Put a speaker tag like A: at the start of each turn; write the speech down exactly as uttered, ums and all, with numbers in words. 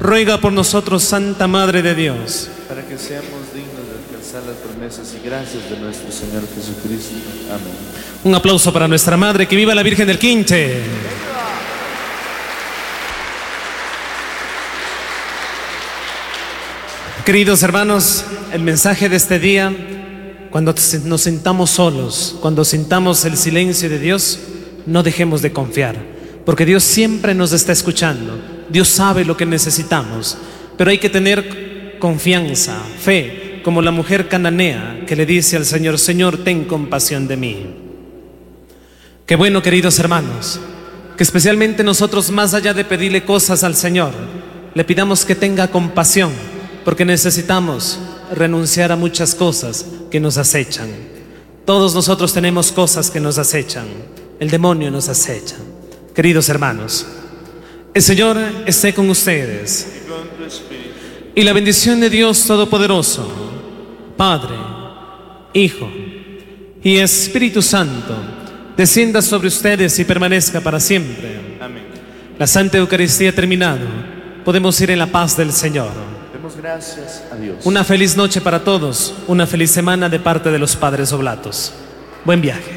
A: ruega por nosotros, Santa Madre de Dios,
B: para que seamos dignos de alcanzar las promesas y gracias de nuestro Señor Jesucristo. Amén.
A: Un aplauso para nuestra Madre. Que viva la Virgen del Quinche. Queridos hermanos, el mensaje de este día: cuando nos sintamos solos, cuando sintamos el silencio de Dios, no dejemos de confiar, porque Dios siempre nos está escuchando. Dios sabe lo que necesitamos, pero hay que tener confianza, fe, como la mujer cananea que le dice al Señor: Señor, ten compasión de mí. Qué bueno, queridos hermanos, que especialmente nosotros, más allá de pedirle cosas al Señor, le pidamos que tenga compasión, porque necesitamos renunciar a muchas cosas que nos acechan. Todos nosotros tenemos cosas que nos acechan. El demonio nos acecha. Queridos hermanos, el Señor esté con ustedes.
B: Y con tu espíritu.
A: Y la bendición de Dios Todopoderoso, Padre, Hijo y Espíritu Santo, descienda sobre ustedes y permanezca para siempre.
B: Amén.
A: La Santa Eucaristía ha terminado. Podemos ir en la paz del Señor.
B: Demos gracias a Dios.
A: Una feliz noche para todos. Una feliz semana de parte de los Padres Oblatos. Buen viaje.